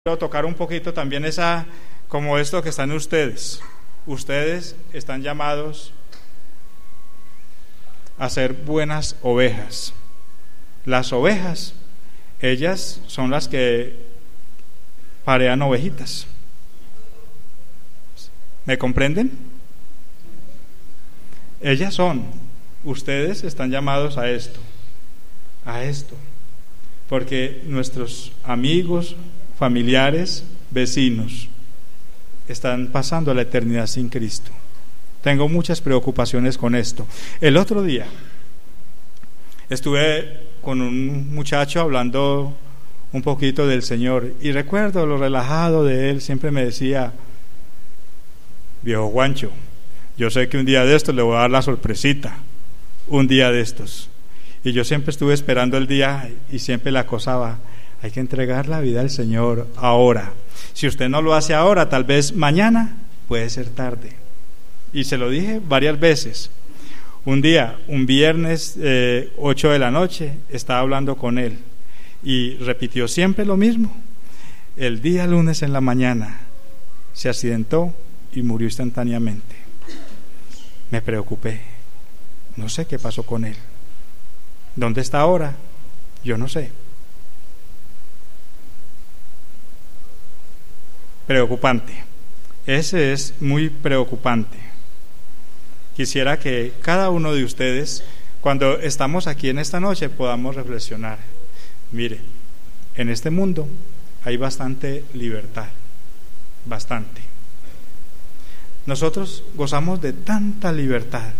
Quiero tocar un poquito también como esto que están ustedes. Ustedes están llamados a ser buenas ovejas. Las ovejas, ellas son las que parean ovejitas. ¿Me comprenden? Ellas son. Ustedes están llamados a esto. Porque nuestros amigos, familiares, vecinos están pasando la eternidad sin Cristo. Tengo muchas preocupaciones con esto. El otro día estuve con un muchacho hablando un poquito del Señor y recuerdo lo relajado de él. Siempre me decía: viejo Juancho, yo sé que un día de estos le voy a dar la sorpresita, un día de estos. Y yo siempre estuve esperando el día y siempre le acosaba: hay que entregar la vida al Señor ahora. Si usted no lo hace ahora, tal vez mañana puede ser tarde. Y se lo dije varias veces. Un día, un viernes 8 de la noche, estaba hablando con él y repitió siempre lo mismo. El día lunes en la mañana se accidentó y murió instantáneamente. Me preocupé. No sé qué pasó con él. ¿Dónde está ahora? Yo no sé. Preocupante. Ese es muy preocupante. Quisiera que cada uno de ustedes, cuando estamos aquí en esta noche, podamos reflexionar. Mire, en este mundo hay bastante libertad, bastante. Nosotros gozamos de tanta libertad.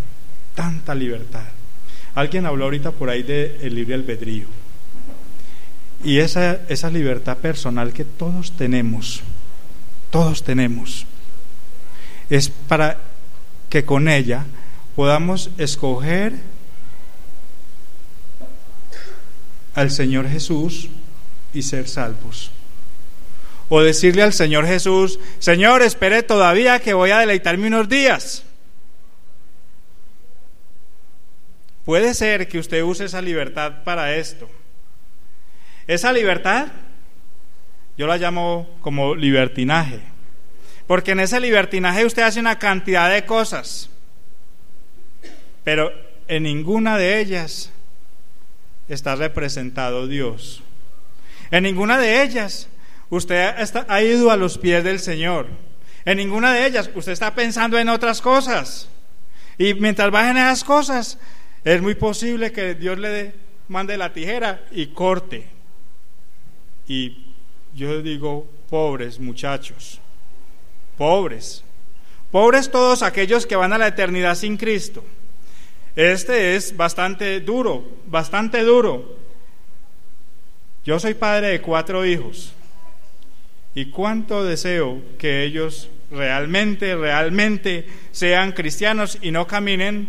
Alguien habló ahorita por ahí del libre albedrío. Y esa libertad personal que todos tenemos, es para que con ella podamos escoger al Señor Jesús y ser salvos. O decirle al Señor Jesús: Señor, espere todavía que voy a deleitarme unos días. Puede ser que usted use esa libertad para esto. Esa libertad yo la llamo como libertinaje, porque en ese libertinaje usted hace una cantidad de cosas, pero en ninguna de ellas está representado Dios. En ninguna de ellas usted ha ido a los pies del Señor. En ninguna de ellas usted está pensando en otras cosas. Y mientras bajen esas cosas, es muy posible que Dios le mande la tijera y corte. Y yo digo: pobres muchachos, pobres todos aquellos que van a la eternidad sin Cristo. Este es bastante duro. Yo soy padre de 4 hijos y cuánto deseo que ellos realmente sean cristianos y no caminen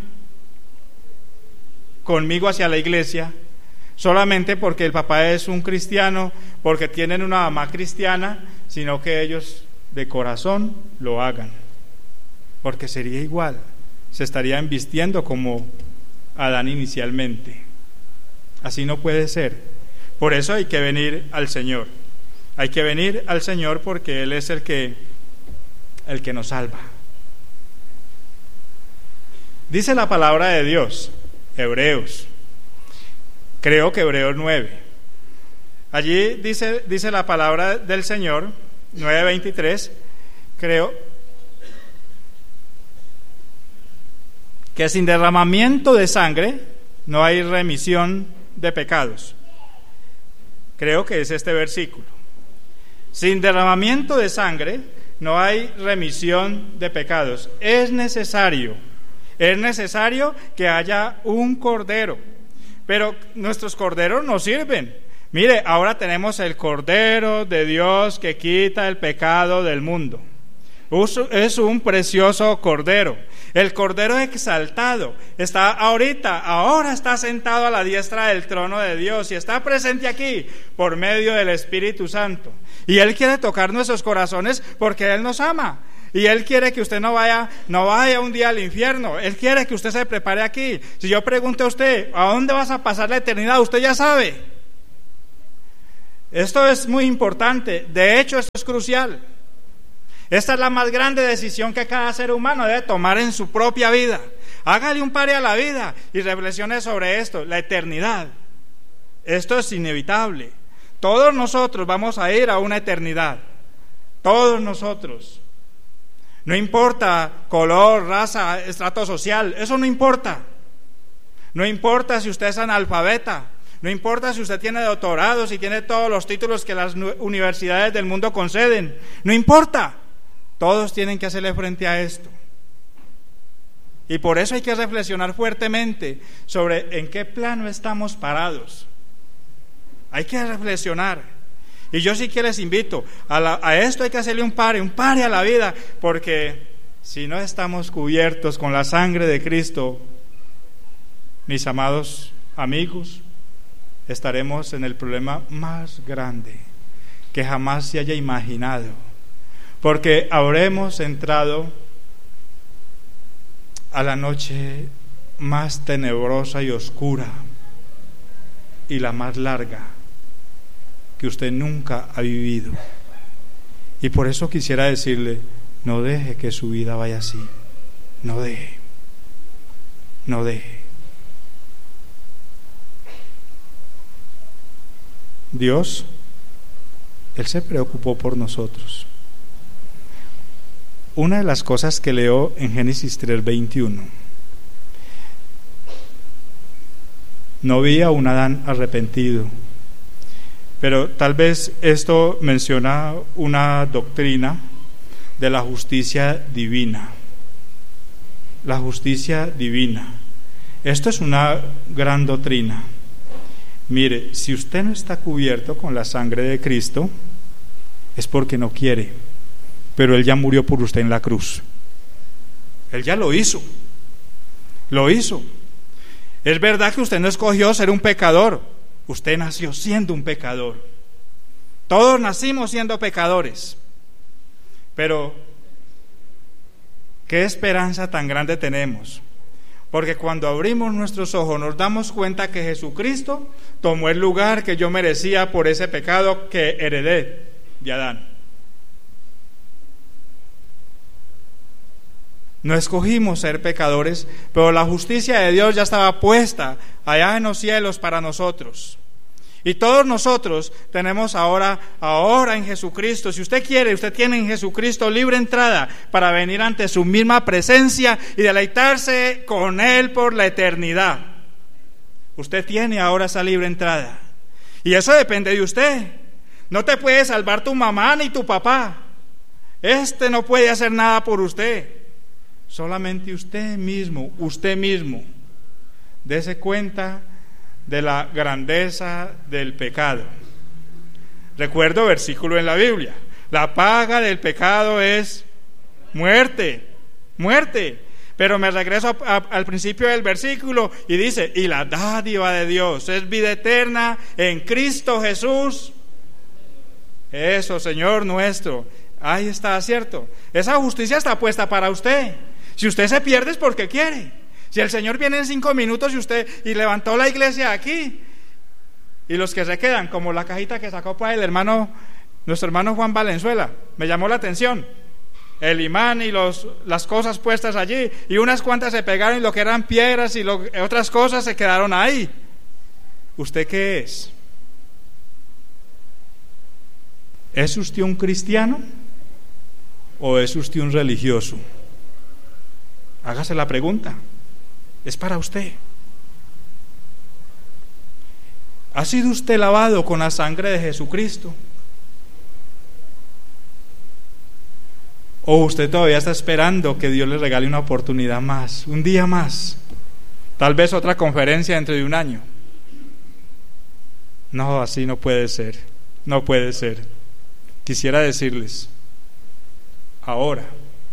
conmigo hacia la iglesia solamente porque el papá es un cristiano, porque tienen una mamá cristiana, sino que ellos de corazón lo hagan, porque sería igual, se estarían vistiendo como Adán inicialmente. Así no puede ser. Por eso hay que venir al Señor. Hay que venir al Señor porque Él es el que nos salva. Dice la palabra de Dios, Hebreos, creo que Hebreos 9. Allí dice la palabra del Señor, 9:23, creo, que sin derramamiento de sangre no hay remisión de pecados. Creo que es este versículo. Sin derramamiento de sangre no hay remisión de pecados. Es necesario que haya un cordero. Pero nuestros corderos no sirven. Mire, ahora tenemos el Cordero de Dios que quita el pecado del mundo. Es un precioso Cordero. El Cordero exaltado ahora está sentado a la diestra del trono de Dios y está presente aquí por medio del Espíritu Santo. Y Él quiere tocar nuestros corazones porque Él nos ama. Y Él quiere que usted no vaya un día al infierno. Él quiere que usted se prepare aquí. Si yo pregunto a usted: ¿a dónde vas a pasar la eternidad? Usted ya sabe. Esto es muy importante, de hecho esto es crucial. Esta es la más grande decisión que cada ser humano debe tomar en su propia vida. Hágale un pare a la vida y reflexione sobre esto, la eternidad. Esto es inevitable. Todos nosotros vamos a ir a una eternidad. Todos nosotros. No importa color, raza, estrato social, eso no importa. No importa si usted es analfabeta, no importa si usted tiene doctorado, si tiene todos los títulos que las universidades del mundo conceden, no importa. Todos tienen que hacerle frente a esto. Y por eso hay que reflexionar fuertemente sobre en qué plano estamos parados. Hay que reflexionar. Y yo sí que les invito, a esto hay que hacerle un pare a la vida, porque si no estamos cubiertos con la sangre de Cristo, mis amados amigos, estaremos en el problema más grande que jamás se haya imaginado, porque habremos entrado a la noche más tenebrosa y oscura y la más larga que usted nunca ha vivido. Y por eso quisiera decirle, no deje que su vida vaya así. No deje. Dios, Él se preocupó por nosotros. Una de las cosas que leo en Génesis 3:21, no vi a un Adán arrepentido, pero tal vez esto menciona una doctrina de la justicia divina. La justicia divina. Esto es una gran doctrina. Mire, si usted no está cubierto con la sangre de Cristo, es porque no quiere, pero Él ya murió por usted en la cruz. Él ya lo hizo. Es verdad que usted no escogió ser un pecador. Usted nació siendo un pecador. Todos nacimos siendo pecadores. Pero qué esperanza tan grande tenemos. Porque cuando abrimos nuestros ojos nos damos cuenta que Jesucristo tomó el lugar que yo merecía por ese pecado que heredé de Adán. No escogimos ser pecadores, pero la justicia de Dios ya estaba puesta allá en los cielos para nosotros. Y todos nosotros tenemos ahora en Jesucristo, si usted quiere, usted tiene en Jesucristo libre entrada para venir ante su misma presencia y deleitarse con Él por la eternidad. Usted tiene ahora esa libre entrada. Y eso depende de usted. No te puede salvar tu mamá ni tu papá. No puede hacer nada por usted. Solamente usted mismo. Dese cuenta de la grandeza del pecado. Recuerdo versículo en la Biblia: la paga del pecado es muerte. Pero me regreso al principio del versículo y dice: y la dádiva de Dios es vida eterna en Cristo Jesús. Eso, Señor nuestro. Ahí está, ¿cierto? Esa justicia está puesta para usted. Si usted se pierde es porque quiere. Si el Señor viene en 5 minutos y levantó la iglesia aquí, y los que se quedan, como la cajita que sacó para nuestro hermano Juan Valenzuela, me llamó la atención, el imán y las cosas puestas allí, y unas cuantas se pegaron, y lo que eran piedras y otras cosas se quedaron ahí. ¿Usted qué es? ¿Es usted un cristiano o es usted un religioso? Hágase la pregunta. Es para usted. ¿Ha sido usted lavado con la sangre de Jesucristo? ¿O usted todavía está esperando que Dios le regale una oportunidad más, un día más? Tal vez otra conferencia dentro de un año. No, así no puede ser. No puede ser. Quisiera decirles, ahora,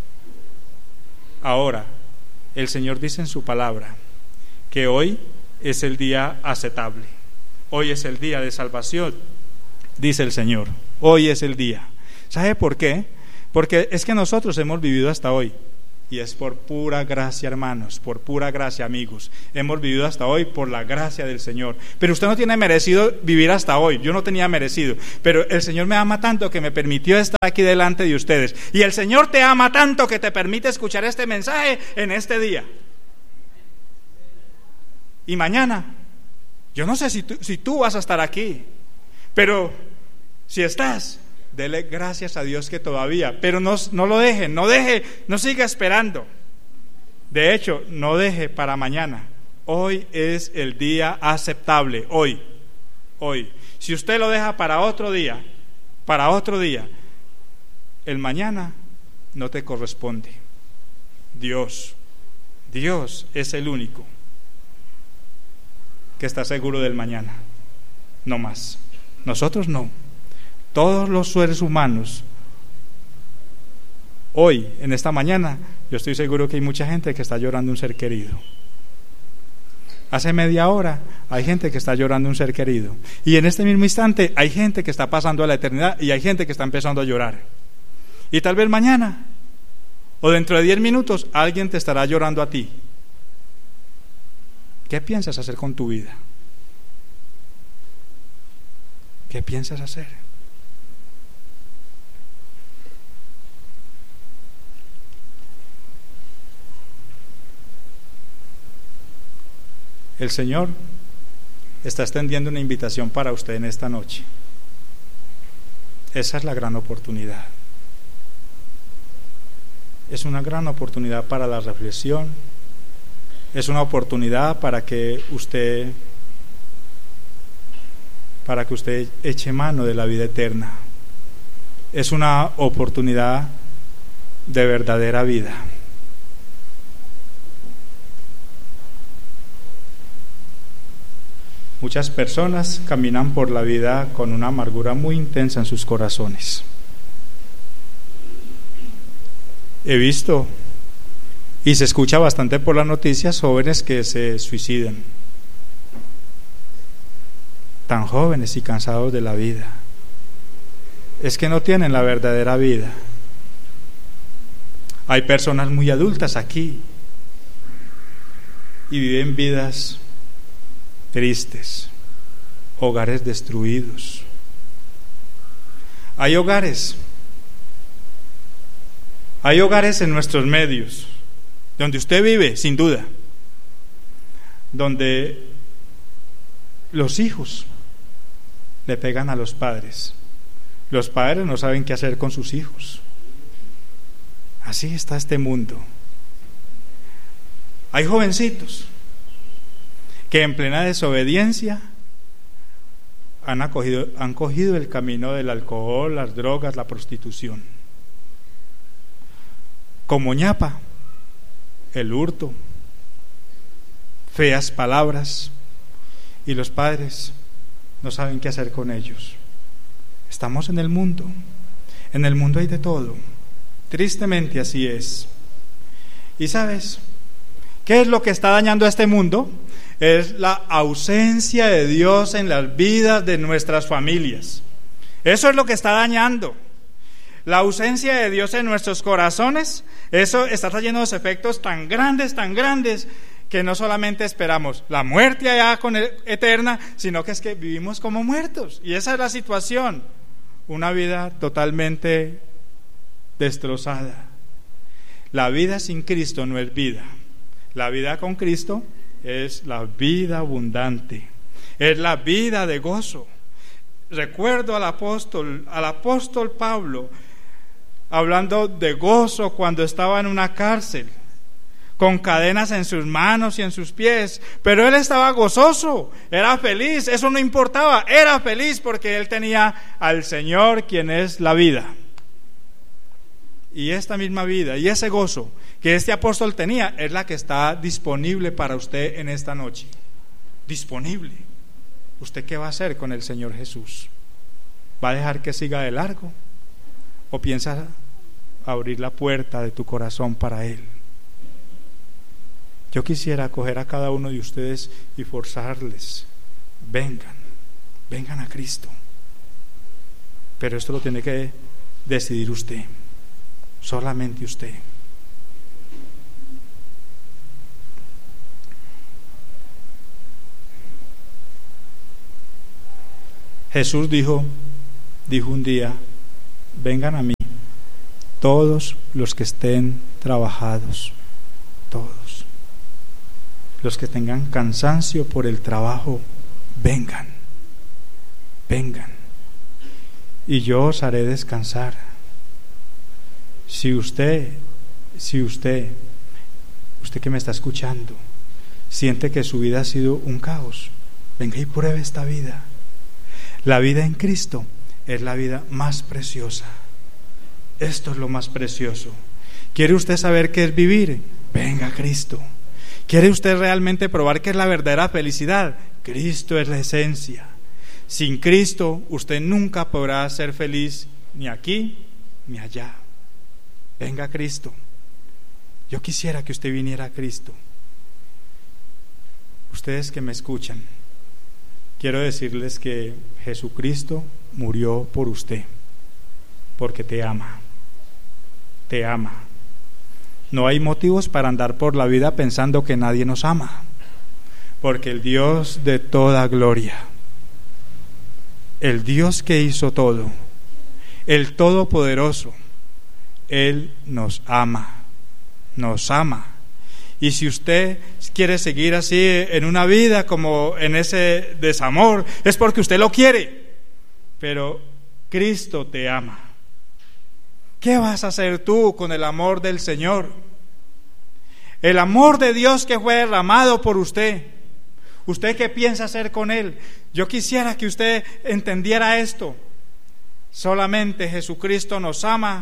el Señor dice en su palabra que hoy es el día aceptable. Hoy es el día de salvación, dice el Señor. Hoy es el día. ¿Sabe por qué? Porque es que nosotros hemos vivido hasta hoy. Y es por pura gracia, hermanos, por pura gracia, amigos. Hemos vivido hasta hoy por la gracia del Señor. Pero usted no tiene merecido vivir hasta hoy. Yo no tenía merecido. Pero el Señor me ama tanto que me permitió estar aquí delante de ustedes. Y el Señor te ama tanto que te permite escuchar este mensaje en este día. Y mañana, yo no sé si tú vas a estar aquí. Pero si estás, dele gracias a Dios que todavía, pero no lo deje, no siga esperando. De hecho, no deje para mañana. Hoy es el día aceptable, hoy. Si usted lo deja para otro día, el mañana no te corresponde. Dios es el único que está seguro del mañana, no más. Nosotros no. Todos los seres humanos, hoy, en esta mañana, yo estoy seguro que hay mucha gente que está llorando un ser querido. Hace media hora hay gente que está llorando un ser querido. Y en este mismo instante hay gente que está pasando a la eternidad y hay gente que está empezando a llorar. Y tal vez mañana, o dentro de 10 minutos, alguien te estará llorando a ti. ¿Qué piensas hacer con tu vida? ¿Qué piensas hacer? El Señor está extendiendo una invitación para usted en esta noche. Esa es la gran oportunidad. Es una gran oportunidad para la reflexión. Es una oportunidad para que usted eche mano de la vida eterna. Es una oportunidad de verdadera vida. Muchas personas caminan por la vida con una amargura muy intensa en sus corazones. He visto y se escucha bastante por las noticias jóvenes que se suicidan. Tan jóvenes y cansados de la vida. Es que no tienen la verdadera vida. Hay personas muy adultas aquí y viven vidas tristes, hogares destruidos. Hay hogares en nuestros medios, donde usted vive, sin duda, donde los hijos le pegan a los padres no saben qué hacer con sus hijos. Así está este mundo. Hay jovencitos que en plena desobediencia han cogido el camino del alcohol, las drogas, la prostitución. Como ñapa, el hurto, feas palabras, y los padres no saben qué hacer con ellos. Estamos en el mundo hay de todo, tristemente así es. ¿Y sabes qué es lo que está dañando a este mundo? Es la ausencia de Dios en las vidas de nuestras familias. Eso es lo que está dañando. La ausencia de Dios en nuestros corazones, eso está trayendo los efectos tan grandes, que no solamente esperamos la muerte allá eterna, sino que es que vivimos como muertos. Y esa es la situación. Una vida totalmente destrozada. La vida sin Cristo no es vida. La vida con Cristo es la vida abundante, es la vida de gozo. Recuerdo al apóstol Pablo hablando de gozo cuando estaba en una cárcel, con cadenas en sus manos y en sus pies, pero él estaba gozoso, era feliz, eso no importaba, era feliz porque él tenía al Señor, quien es la vida. Y esta misma vida y ese gozo que este apóstol tenía es la que está disponible para usted en esta noche. Disponible. ¿Usted qué va a hacer con el Señor Jesús? ¿Va a dejar que siga de largo? ¿O piensa abrir la puerta de tu corazón para Él? Yo quisiera acoger a cada uno de ustedes y forzarles. Vengan a Cristo. Pero esto lo tiene que decidir usted. Solamente usted. Jesús dijo un día: vengan a mí todos los que estén trabajados, todos los que tengan cansancio por el trabajo, vengan, y yo os haré descansar. Si usted que me está escuchando, siente que su vida ha sido un caos, venga y pruebe esta vida. La vida en Cristo es la vida más preciosa. Esto es lo más precioso. ¿Quiere usted saber qué es vivir? Venga a Cristo. ¿Quiere usted realmente probar qué es la verdadera felicidad? Cristo es la esencia. Sin Cristo usted nunca podrá ser feliz, ni aquí ni allá. Venga a Cristo. Yo quisiera que usted viniera a Cristo. Ustedes que me escuchan, quiero decirles que Jesucristo murió por usted, porque te ama. Te ama. No hay motivos para andar por la vida pensando que nadie nos ama, porque el Dios de toda gloria, el Dios que hizo todo, el Todopoderoso, Él nos ama. Nos ama. Y si usted quiere seguir así en una vida como en ese desamor, es porque usted lo quiere, pero Cristo te ama. ¿Qué vas a hacer tú con el amor del Señor? El amor de Dios que fue derramado por usted. ¿Usted qué piensa hacer con Él? Yo quisiera que usted entendiera esto. Solamente Jesucristo nos ama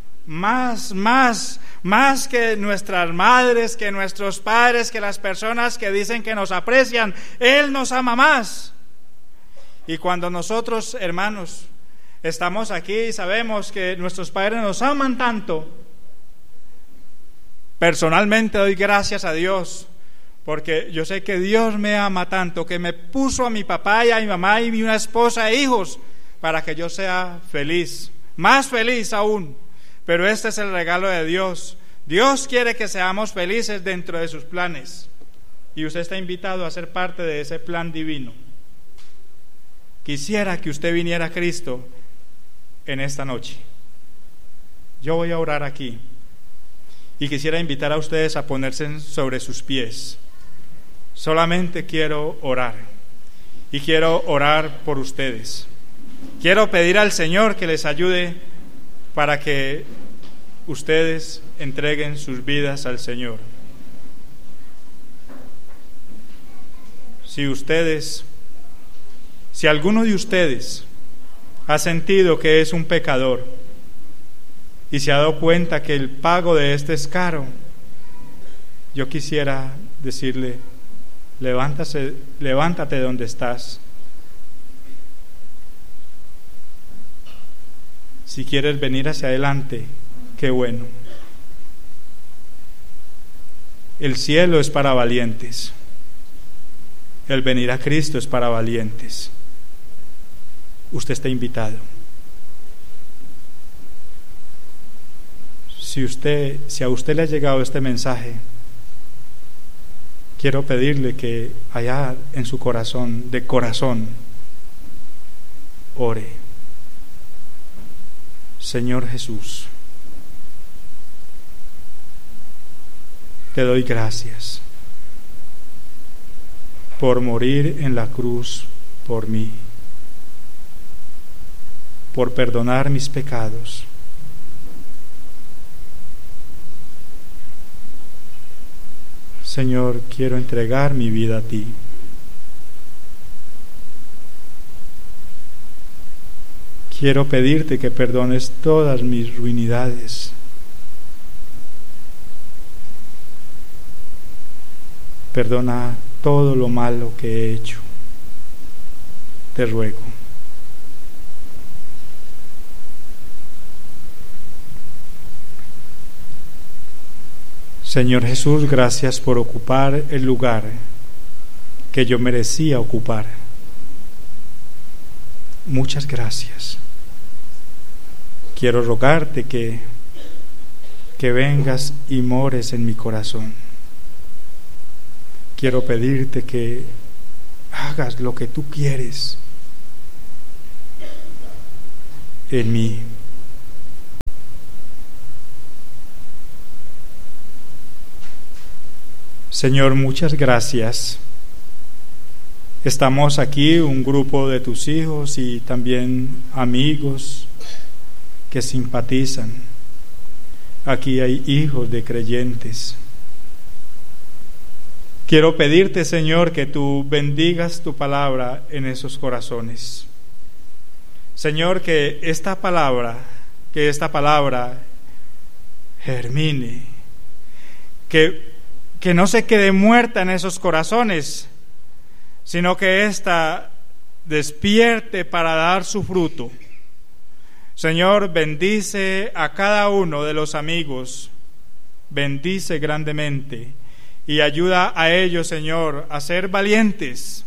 más que nuestras madres, que nuestros padres, que las personas que dicen que nos aprecian. Él nos ama más. Y cuando nosotros, hermanos, estamos aquí y sabemos que nuestros padres nos aman tanto, personalmente doy gracias a Dios, porque yo sé que Dios me ama tanto, que me puso a mi papá y a mi mamá y una esposa e hijos para que yo sea feliz, más feliz aún. Pero este es el regalo de Dios. Dios quiere que seamos felices dentro de sus planes, y usted está invitado a ser parte de ese plan divino. Quisiera que usted viniera a Cristo en esta noche. Yo voy a orar aquí y quisiera invitar a ustedes a ponerse sobre sus pies. Solamente quiero orar, y quiero orar por ustedes. Quiero pedir al Señor que les ayude para que ustedes entreguen sus vidas al Señor. Si alguno de ustedes ha sentido que es un pecador y se ha dado cuenta que el pago de este es caro, yo quisiera decirle: levántate de donde estás. Si quieres venir hacia adelante, qué bueno. El cielo es para valientes. El venir a Cristo es para valientes. Usted está invitado. Si a usted le ha llegado este mensaje, quiero pedirle que allá en su corazón, de corazón, ore: Señor Jesús, te doy gracias por morir en la cruz por mí, por perdonar mis pecados. Señor, quiero entregar mi vida a ti. Quiero pedirte que perdones todas mis ruinidades. Perdona todo lo malo que he hecho. Te ruego. Señor Jesús, gracias por ocupar el lugar que yo merecía ocupar. Muchas gracias. Quiero rogarte que vengas y mores en mi corazón. Quiero pedirte que hagas lo que tú quieres en mí. Señor, muchas gracias. Estamos aquí, un grupo de tus hijos y también amigos que simpatizan. Aquí hay hijos de creyentes. Quiero pedirte, Señor, que tú bendigas tu palabra en esos corazones. Señor, que esta palabra germine, que no se quede muerta en esos corazones, sino que ésta despierte para dar su fruto. Señor, bendice a cada uno de los amigos, bendice grandemente y ayuda a ellos, Señor, a ser valientes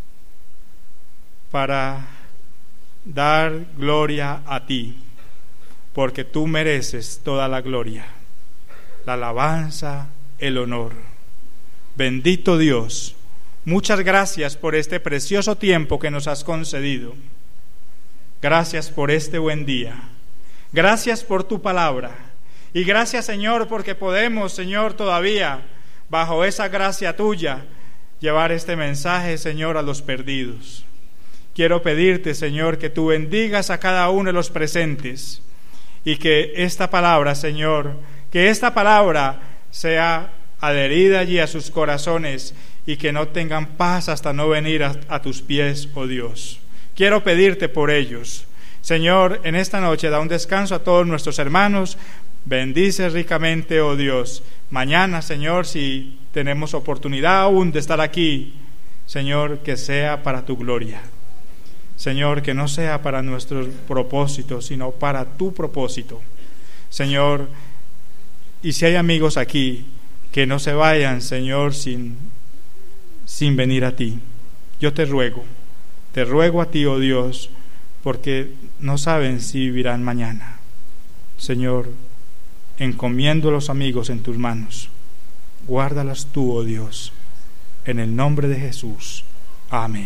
para dar gloria a ti, porque tú mereces toda la gloria, la alabanza, el honor. Bendito Dios, muchas gracias por este precioso tiempo que nos has concedido. Gracias por este buen día. Gracias por tu palabra. Y gracias, Señor, porque podemos, Señor, todavía, bajo esa gracia tuya, llevar este mensaje, Señor, a los perdidos. Quiero pedirte, Señor, que tú bendigas a cada uno de los presentes y que esta palabra, Señor, que esta palabra sea adherida allí a sus corazones y que no tengan paz hasta no venir a tus pies, oh Dios. Quiero pedirte por ellos. Señor, en esta noche da un descanso a todos nuestros hermanos. Bendice ricamente, oh Dios. Mañana, Señor, si tenemos oportunidad aún de estar aquí, Señor, que sea para tu gloria. Señor, que no sea para nuestros propósitos, sino para tu propósito. Señor, y si hay amigos aquí, que no se vayan, Señor, sin venir a ti. Yo te ruego a ti, oh Dios, porque no saben si vivirán mañana. Señor, encomiendo a los amigos en tus manos. Guárdalas tú, oh Dios, en el nombre de Jesús. Amén.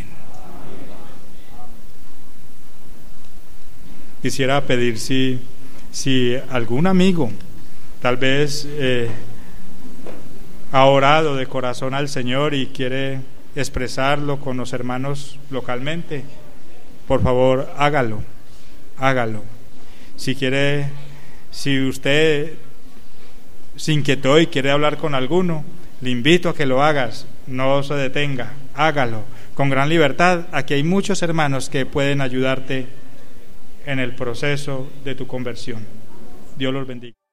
Quisiera pedir si algún amigo tal vez ha orado de corazón al Señor y quiere expresarlo con los hermanos localmente, por favor, hágalo. Si usted se inquietó y quiere hablar con alguno, le invito a que lo hagas, no se detenga, hágalo con gran libertad. Aquí hay muchos hermanos que pueden ayudarte en el proceso de tu conversión. Dios los bendiga.